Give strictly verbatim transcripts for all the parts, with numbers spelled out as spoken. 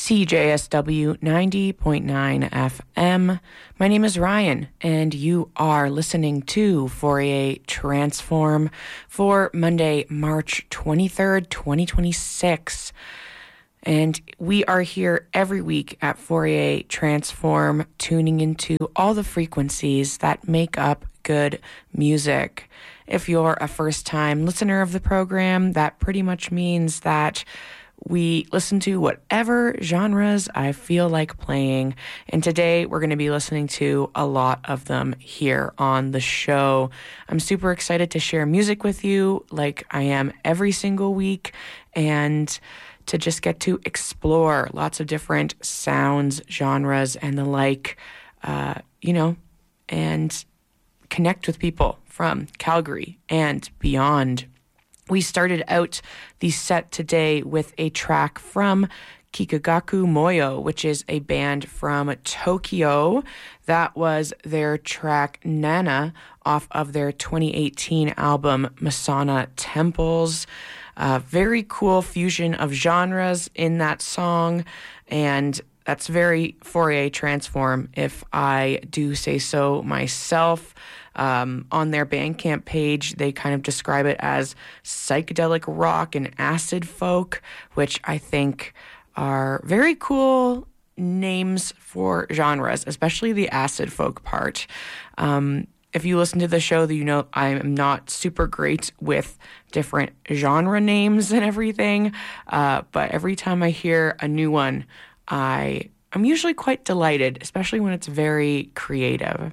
C J S W ninety point nine F M. My name is Ryan, and you are listening to Fourier Transform for Monday, March twenty-third, twenty twenty-six. And we are here every week at Fourier Transform, tuning into all the frequencies that make up good music. If you're a first-time listener of the program, that pretty much means that we listen to whatever genres I feel like playing. And today we're going to be listening to a lot of them here on the show. I'm super excited to share music with you like I am every single week, and to just get to explore lots of different sounds, genres, and the like, uh, you know, and connect with people from Calgary and beyond. We started out the set today with a track from Kikagaku Moyo, which is a band from Tokyo. That was their track Nana off of their twenty eighteen album Masana Temples. Uh, very cool fusion of genres in that song, and that's very Fourier Transform, if I do say so myself. Um, on their Bandcamp page, they kind of describe it as psychedelic rock and acid folk, which I think are very cool names for genres, especially the acid folk part. Um, if you listen to the show, you know I am not super great with different genre names and everything, uh, but every time I hear a new one, I, I'm usually quite delighted, especially when it's very creative.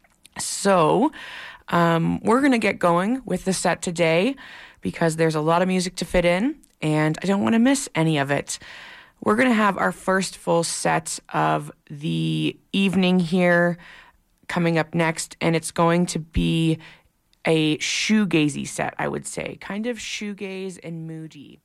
So um, we're going to get going with the set today because there's a lot of music to fit in, and I don't want to miss any of it. We're going to have our first full set of the evening here coming up next, and it's going to be a shoegazy set, I would say, kind of shoegaze and moody.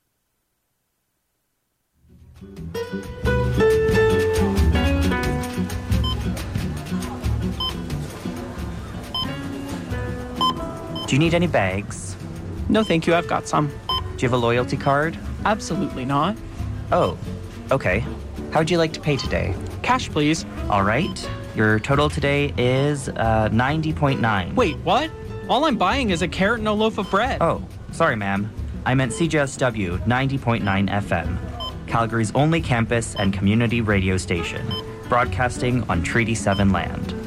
Do you need any bags? No, thank you. I've got some. Do you have a loyalty card? Absolutely not. Oh, okay. How'd you like to pay today? Cash, please. All right. Your total today is uh, ninety point nine. Wait, what? All I'm buying is a carrot and a loaf of bread. Oh, sorry, ma'am. I meant C J S W ninety point nine F M, Calgary's only campus and community radio station, broadcasting on Treaty seven land.